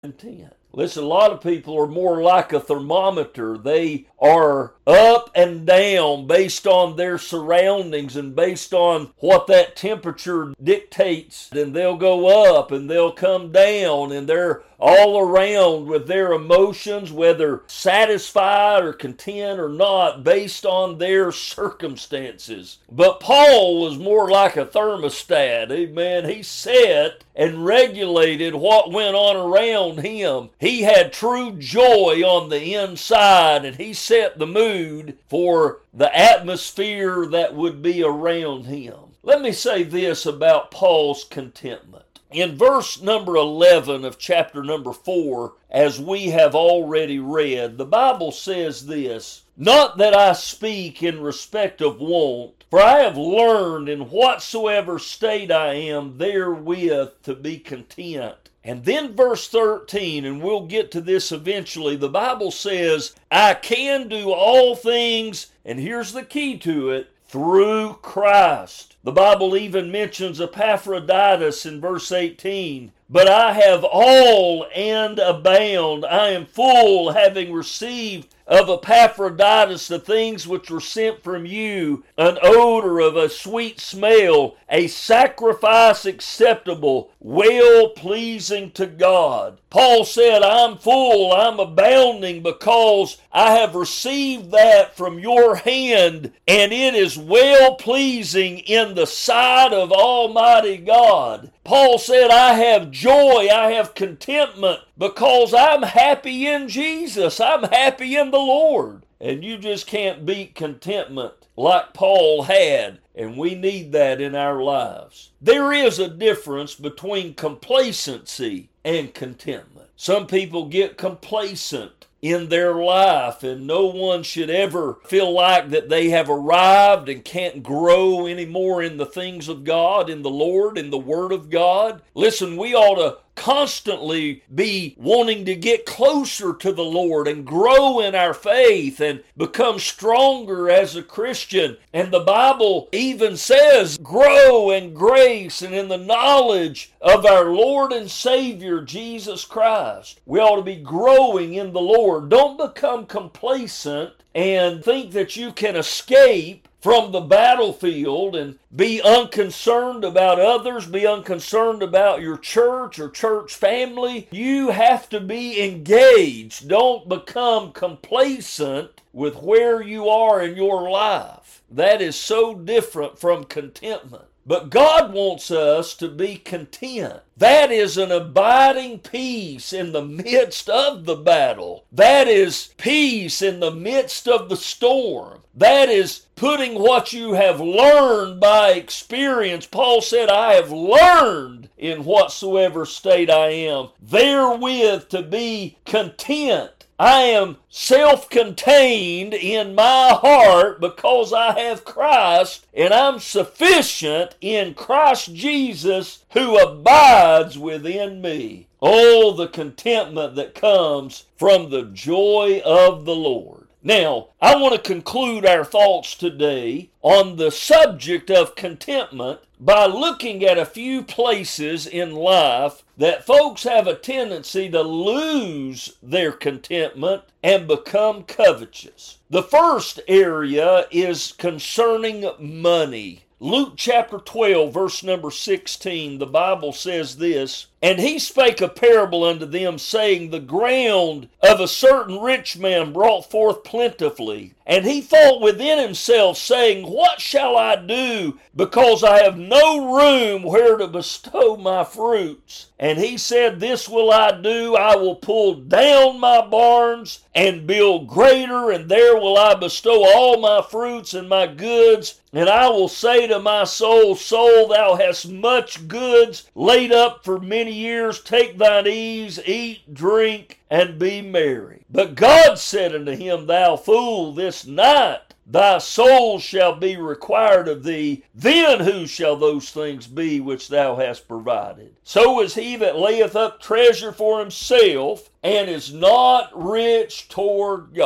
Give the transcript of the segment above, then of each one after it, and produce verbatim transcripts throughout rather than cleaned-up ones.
content. Listen, a lot of people are more like a thermometer. They are up and down based on their surroundings and based on what that temperature dictates. And they'll go up and they'll come down, and they're all around with their emotions, whether satisfied or content or not, based on their circumstances. But Paul was more like a thermostat. Amen. He set and regulated what went on around him. He had true joy on the inside, and he set the mood for the atmosphere that would be around him. Let me say this about Paul's contentment. In verse number eleven of chapter number four, as we have already read, the Bible says this, "Not that I speak in respect of want, for I have learned in whatsoever state I am therewith to be content." And then verse thirteen, and we'll get to this eventually, the Bible says, "I can do all things," and here's the key to it, "through Christ." The Bible even mentions Epaphroditus in verse eighteen. "But I have all and abound. I am full, having received of Epaphroditus the things which were sent from you, an odor of a sweet smell, a sacrifice acceptable, well-pleasing to God." Paul said, "I'm full, I'm abounding, because I have received that from your hand, and it is well-pleasing in the sight of Almighty God." Paul said, "I have joy, I have contentment, because I'm happy in Jesus. I'm happy in the Lord." And you just can't beat contentment like Paul had, and we need that in our lives. There is a difference between complacency and contentment. Some people get complacent in their life, and no one should ever feel like that they have arrived and can't grow anymore in the things of God, in the Lord, in the Word of God. Listen, we ought to constantly be wanting to get closer to the Lord and grow in our faith and become stronger as a Christian. And the Bible even says, grow in grace and in the knowledge of our Lord and Savior, Jesus Christ. We ought to be growing in the Lord. Don't become complacent and think that you can escape from the battlefield and be unconcerned about others, be unconcerned about your church or church family. You have to be engaged. Don't become complacent with where you are in your life. That is so different from contentment. But God wants us to be content. That is an abiding peace in the midst of the battle. That is peace in the midst of the storm. That is putting what you have learned by experience. Paul said, "I have learned in whatsoever state I am, therewith to be content." I am self-contained in my heart because I have Christ, and I'm sufficient in Christ Jesus who abides within me. Oh, the contentment that comes from the joy of the Lord. Now, I want to conclude our thoughts today on the subject of contentment by looking at a few places in life that folks have a tendency to lose their contentment and become covetous. The first area is concerning money. Luke chapter twelve, verse number sixteen, the Bible says this, "And he spake a parable unto them, saying, The ground of a certain rich man brought forth plentifully. And he thought within himself, saying, What shall I do, because I have no room where to bestow my fruits? And he said, This will I do, I will pull down my barns and build greater, and there will I bestow all my fruits and my goods. And I will say to my soul, Soul, thou hast much goods laid up for many years. Take thine ease, eat, drink, and be merry. But God said unto him, Thou fool, this night thy soul shall be required of thee. Then who shall those things be which thou hast provided? So is he that layeth up treasure for himself, and is not rich toward God."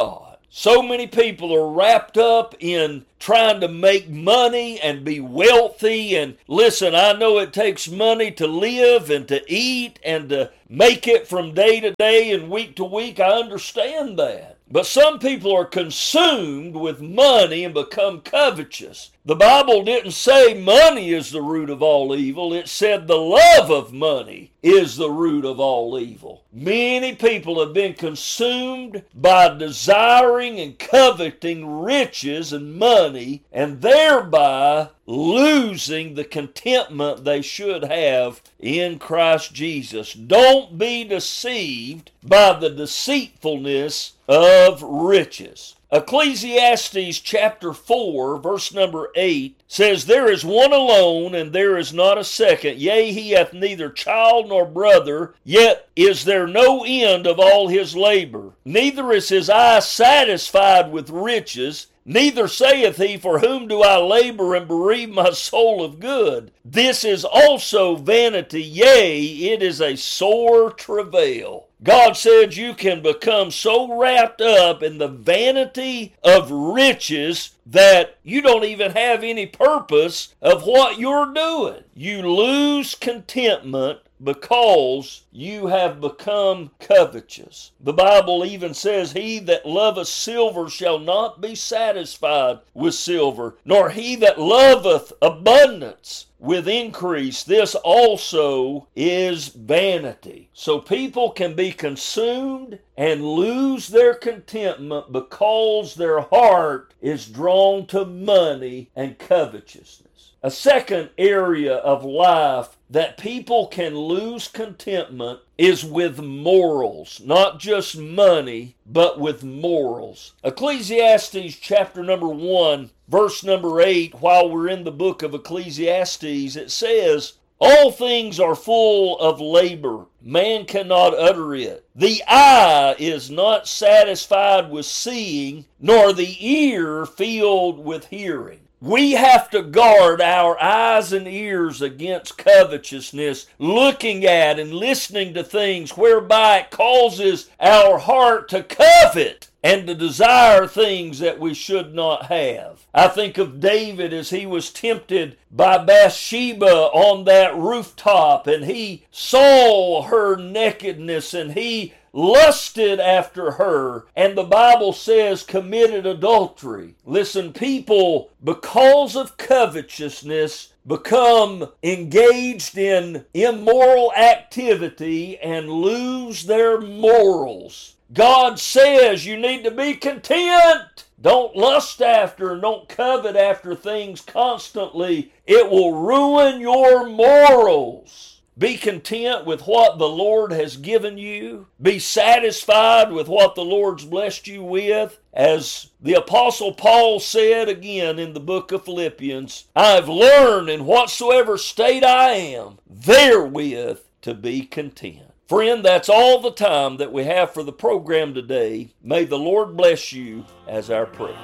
So many people are wrapped up in trying to make money and be wealthy. And listen, I know it takes money to live and to eat and to make it from day to day and week to week. I understand that. But some people are consumed with money and become covetous. The Bible didn't say money is the root of all evil. It said the love of money is the root of all evil. Many people have been consumed by desiring and coveting riches and money, and thereby losing the contentment they should have in Christ Jesus. Don't be deceived by the deceitfulness of riches. Ecclesiastes chapter four, verse number eight says, "There is one alone, and there is not a second. Yea, he hath neither child nor brother, yet is there no end of all his labor. Neither is his eye satisfied with riches, neither saith he, For whom do I labor and bereave my soul of good? This is also vanity, yea, it is a sore travail." God said you can become so wrapped up in the vanity of riches that you don't even have any purpose of what you're doing. You lose contentment because you have become covetous. The Bible even says, "He that loveth silver shall not be satisfied with silver, nor he that loveth abundance with increase. This also is vanity." So people can be consumed and lose their contentment because their heart is drawn to money and covetousness. A second area of life that people can lose contentment is with morals. Not just money, but with morals. Ecclesiastes chapter number one, verse number eight, while we're in the book of Ecclesiastes, it says, "All things are full of labor. Man cannot utter it. The eye is not satisfied with seeing, nor the ear filled with hearing." We have to guard our eyes and ears against covetousness, looking at and listening to things whereby it causes our heart to covet and to desire things that we should not have. I think of David as he was tempted by Bathsheba on that rooftop, and he saw her nakedness and he lusted after her, and the Bible says committed adultery. Listen, people, because of covetousness, become engaged in immoral activity and lose their morals. God says you need to be content. Don't lust after, don't covet after things constantly. It will ruin your morals. Be content with what the Lord has given you. Be satisfied with what the Lord's blessed you with. As the Apostle Paul said again in the book of Philippians, "I've learned in whatsoever state I am, therewith to be content." Friend, that's all the time that we have for the program today. May the Lord bless you as our prayer.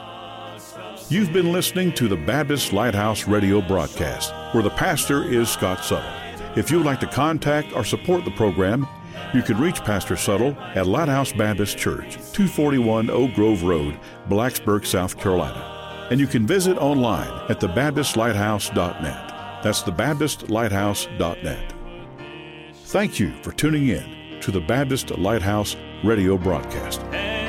You've been listening to the Baptist Lighthouse radio broadcast, where the pastor is Scott Suttle. If you would like to contact or support the program, you can reach Pastor Suttle at Lighthouse Baptist Church, two forty-one Oak Grove Road, Blacksburg, South Carolina. And you can visit online at the baptist lighthouse dot net. That's the baptist lighthouse dot net. Thank you for tuning in to the Baptist Lighthouse radio broadcast.